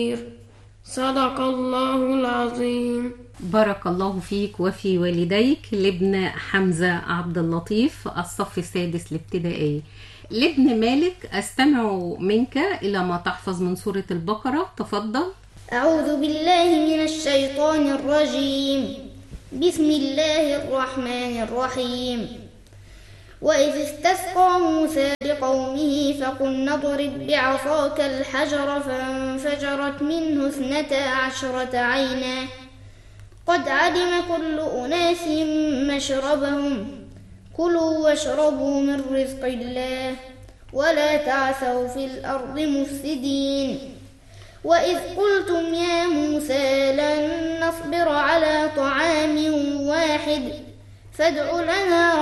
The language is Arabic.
صدق الله العظيم. بارك الله فيك وفي والديك. لابن حمزة عبد اللطيف، الصف السادس الابتدائي. لابن مالك، أستمع منك إلى ما تحفظ من سورة البقرة. تفضل. أعوذ بالله من الشيطان الرجيم. بسم الله الرحمن الرحيم. وإذ استسقى موسى لقومه فقلنا اضرب بعصاك الحجر فانفجرت منه 12 عينا قد علم كل أناس مشربهم كلوا واشربوا من رزق الله ولا تعثوا في الأرض مفسدين. وإذ قلتم يا موسى لن نصبر على طعام واحد فادع لنا